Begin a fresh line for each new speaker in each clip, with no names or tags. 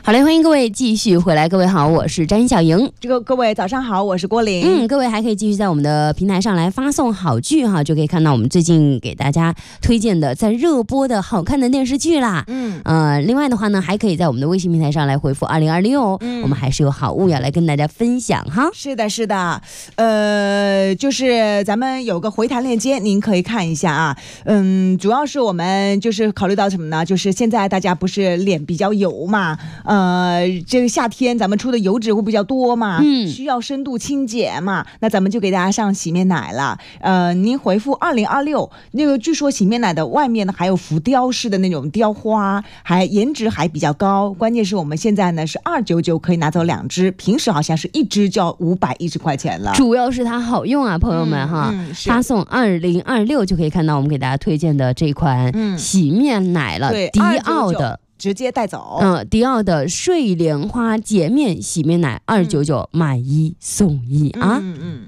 好嘞，欢迎各位继续回来。各位好，我是詹小莹。
各位早上好，我是郭玲。
各位还可以继续在我们的平台上来发送好剧哈，就可以看到我们最近给大家推荐的在热播的好看的电视剧啦。另外的话呢，还可以在我们的微信平台上来回复2026，我们还是有好物要来跟大家分享哈。
是的，是的，就是咱们有个回弹链接，您可以看一下啊。主要是我们就是考虑到什么呢？就是现在大家不是脸比较油嘛，这个夏天咱们出的油脂会比较多嘛，需要深度清洁嘛，那咱们就给大家上洗面奶了。您回复2026，那个据说洗面奶的外面呢还有浮雕式的那种雕花，还颜值还比较高。关键是我们现在呢是299可以拿走2支，平时好像是1支就要510块钱了。
主要是它好用啊，朋友们哈，发送2026就可以看到我们给大家推荐的这款洗面奶了，迪奥的。
直接带走。
迪奥的睡莲花洁面洗面奶299买1送1啊。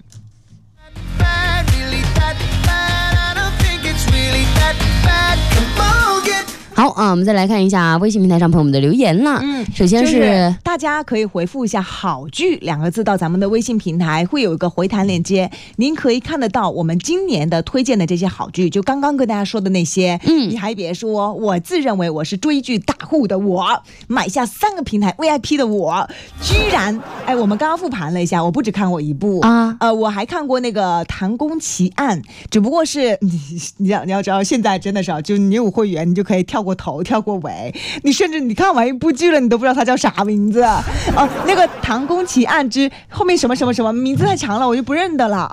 好啊，我们再来看一下微信平台上朋友们的留言了。首先是
大家可以回复一下好剧2个字到咱们的微信平台，会有一个回弹链接，您可以看得到我们今年的推荐的这些好剧，就刚刚跟大家说的那些。你还别说，我自认为我是追剧大户的我，买下3个平台 VIP 的我，居然我们刚刚复盘了一下，我不只看过一部啊，我还看过那个《唐宫奇案》，只不过是你要知道，现在真的是就你有会员，你就可以跳过头跳过尾，你甚至你看完一部剧了，你都不知道它叫啥名字那个《唐宫奇案之后面什么什么什么名字太长了，我就不认得了